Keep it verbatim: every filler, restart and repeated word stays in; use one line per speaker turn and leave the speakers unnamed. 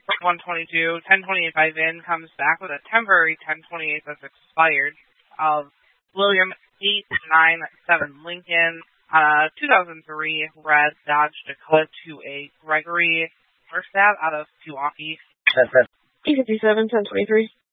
one twenty-two, ten twenty-eight by Vin comes back with a temporary ten twenty-eight that's expired of William eight nine seven Lincoln, uh, two thousand three red Dodge Dakota two A Gregory First out of Pewaukee.
E fifty-seven, ten twenty-three.